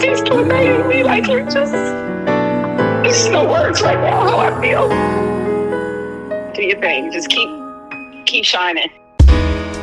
just tornadoed me. Like, you're just, there's no words right now how I feel. Do your thing. Just keep shining.